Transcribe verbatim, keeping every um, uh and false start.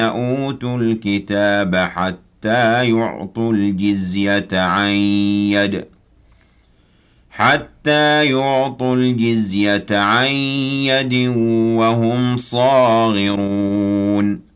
أوتوا الكتاب حتى يعطوا الجزية عن يد حتى يعطوا الجزية عن يد وهم صاغرون